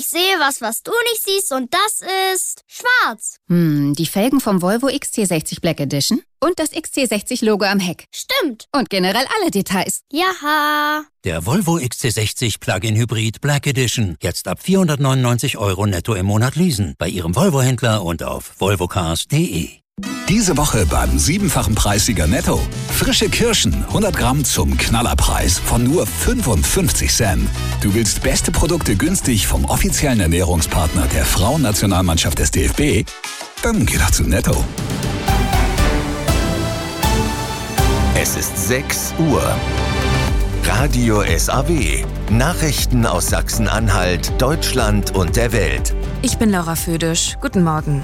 ich sehe was du nicht siehst und das ist schwarz. Die Felgen vom Volvo XC60 Black Edition und das XC60-Logo am Heck. Stimmt. Und generell alle Details. Jaha. Der Volvo XC60 Plug-in Hybrid Black Edition. Jetzt ab 499 € netto im Monat leasen. Bei Ihrem Volvo-Händler und auf volvocars.de. Diese Woche beim 7-fachen Preissieger Netto. Frische Kirschen, 100 Gramm zum Knallerpreis von nur 55 Cent. Du willst beste Produkte günstig vom offiziellen Ernährungspartner der Frauennationalmannschaft des DFB? Dann geh doch zu Netto. Es ist 6 Uhr. Radio SAW. Nachrichten aus Sachsen-Anhalt, Deutschland und der Welt. Ich bin Laura Födisch. Guten Morgen.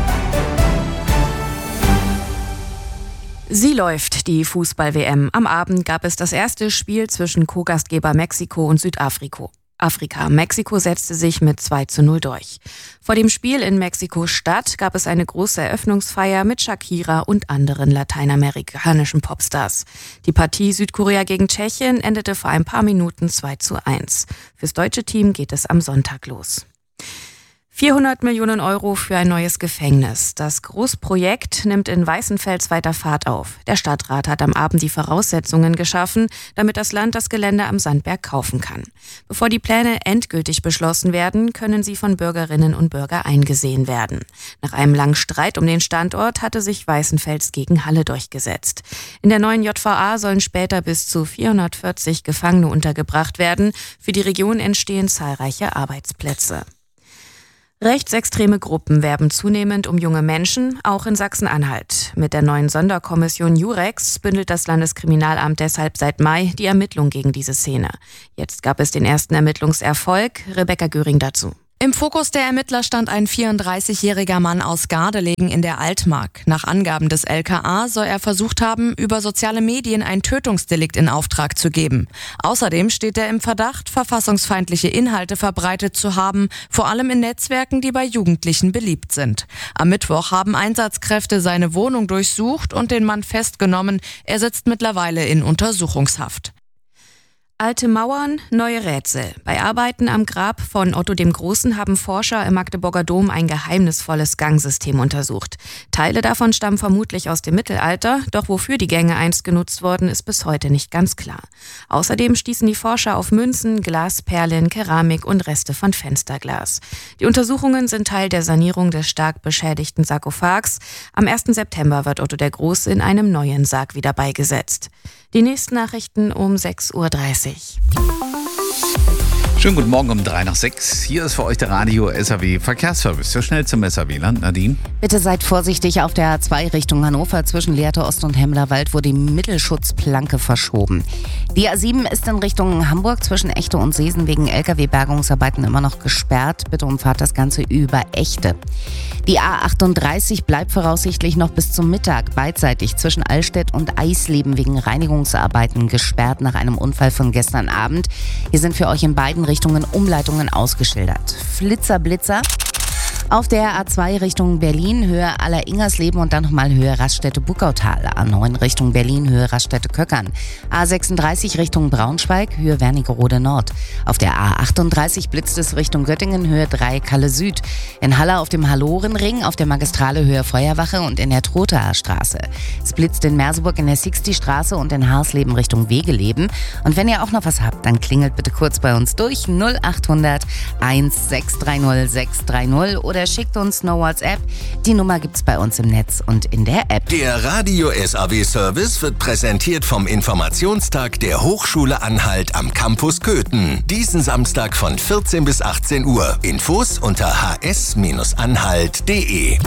Sie läuft, die Fußball-WM. Am Abend gab es das erste Spiel zwischen Co-Gastgeber Mexiko und Südafrika. Mexiko setzte sich mit 2:0 durch. Vor dem Spiel in Mexiko-Stadt gab es eine große Eröffnungsfeier mit Shakira und anderen lateinamerikanischen Popstars. Die Partie Südkorea gegen Tschechien endete vor ein paar Minuten 2:1. Fürs deutsche Team geht es am Sonntag los. 400 Millionen € für ein neues Gefängnis. Das Großprojekt nimmt in Weißenfels weiter Fahrt auf. Der Stadtrat hat am Abend die Voraussetzungen geschaffen, damit das Land das Gelände am Sandberg kaufen kann. Bevor die Pläne endgültig beschlossen werden, können sie von Bürgerinnen und Bürgern eingesehen werden. Nach einem langen Streit um den Standort hatte sich Weißenfels gegen Halle durchgesetzt. In der neuen JVA sollen später bis zu 440 Gefangene untergebracht werden. Für die Region entstehen zahlreiche Arbeitsplätze. Rechtsextreme Gruppen werben zunehmend um junge Menschen, auch in Sachsen-Anhalt. Mit der neuen Sonderkommission Jurex bündelt das Landeskriminalamt deshalb seit Mai die Ermittlung gegen diese Szene. Jetzt gab es den ersten Ermittlungserfolg. Rebecca Göring dazu. Im Fokus der Ermittler stand ein 34-jähriger Mann aus Gardelegen in der Altmark. Nach Angaben des LKA soll er versucht haben, über soziale Medien ein Tötungsdelikt in Auftrag zu geben. Außerdem steht er im Verdacht, verfassungsfeindliche Inhalte verbreitet zu haben, vor allem in Netzwerken, die bei Jugendlichen beliebt sind. Am Mittwoch haben Einsatzkräfte seine Wohnung durchsucht und den Mann festgenommen. Er sitzt mittlerweile in Untersuchungshaft. Alte Mauern, neue Rätsel. Bei Arbeiten am Grab von Otto dem Großen haben Forscher im Magdeburger Dom ein geheimnisvolles Gangsystem untersucht. Teile davon stammen vermutlich aus dem Mittelalter, doch wofür die Gänge einst genutzt wurden, ist bis heute nicht ganz klar. Außerdem stießen die Forscher auf Münzen, Glasperlen, Keramik und Reste von Fensterglas. Die Untersuchungen sind Teil der Sanierung des stark beschädigten Sarkophags. Am 1. September wird Otto der Große in einem neuen Sarg wieder beigesetzt. Die nächsten Nachrichten um 6:30 Uhr. Schönen guten Morgen um 6:03. Hier ist für euch der Radio SAW Verkehrsservice. So schnell zum SAW-Land. Nadine? Bitte seid vorsichtig, auf der A2 Richtung Hannover zwischen Lehrte Ost und Hemmerwald wurde die Mittelschutzplanke verschoben. Die A7 ist in Richtung Hamburg zwischen Echte und Seesen wegen LKW-Bergungsarbeiten immer noch gesperrt. Bitte umfahrt das Ganze über Echte. Die A38 bleibt voraussichtlich noch bis zum Mittag beidseitig zwischen Allstedt und Eisleben wegen Reinigungsarbeiten gesperrt nach einem Unfall von gestern Abend. Hier sind für euch in beiden Richtungen Umleitungen ausgeschildert. Flitzer, Blitzer. Auf der A2 Richtung Berlin, Höhe Aller-Ingersleben und dann nochmal Höhe Raststätte-Buckautal. A9 Richtung Berlin, Höhe Raststätte-Köckern. A36 Richtung Braunschweig, Höhe Wernigerode Nord. Auf der A38 blitzt es Richtung Göttingen, Höhe 3 Kalle Süd. In Halle auf dem Hallorenring, auf der Magistrale Höhe Feuerwache und in der Trothaer Straße. Es blitzt in Merseburg in der Sixty-Straße und in Harsleben Richtung Wegeleben. Und wenn ihr auch noch was habt, dann klingelt bitte kurz bei uns durch 0800 1630 630 oder schickt uns eine WhatsApp. Die Nummer gibt's bei uns im Netz und in der App. Der Radio SAW Service wird präsentiert vom Informationstag der Hochschule Anhalt am Campus Köthen. Diesen Samstag von 14 bis 18 Uhr. Infos unter hs-anhalt.de.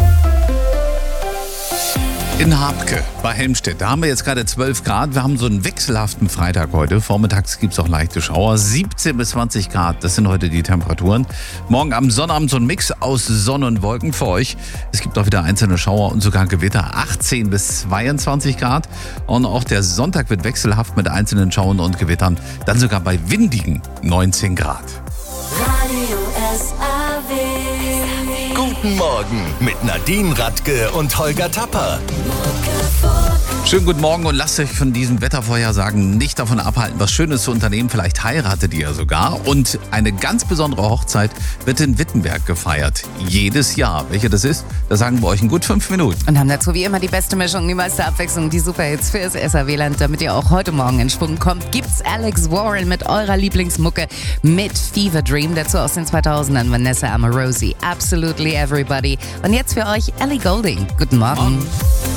In Habke bei Helmstedt, da haben wir jetzt gerade 12 Grad. Wir haben so einen wechselhaften Freitag heute. Vormittags gibt es auch leichte Schauer. 17 bis 20 Grad, das sind heute die Temperaturen. Morgen am Sonnabend so ein Mix aus Sonne und Wolken für euch. Es gibt auch wieder einzelne Schauer und sogar Gewitter. 18 bis 22 Grad. Und auch der Sonntag wird wechselhaft mit einzelnen Schauern und Gewittern. Dann sogar bei windigen 19 Grad. Radio SAW. Guten Morgen mit Nadine Radke und Holger Tapper. Mucke vor Schönen guten Morgen und lasst euch von diesen Wettervorhersagen nicht davon abhalten, was Schönes zu unternehmen. Vielleicht heiratet ihr ja sogar. Und eine ganz besondere Hochzeit wird in Wittenberg gefeiert. Jedes Jahr. Welche das ist, das sagen wir euch in gut 5 Minuten. Und haben dazu wie immer die beste Mischung, die meiste Abwechslung, die Superhits fürs SAW-Land. Damit ihr auch heute Morgen in Schwung kommt, gibt's Alex Warren mit eurer Lieblingsmucke mit Fever Dream. Dazu aus den 2000ern Vanessa Amorosi, Absolutely Everybody. Und jetzt für euch Ellie Goulding. Guten Morgen.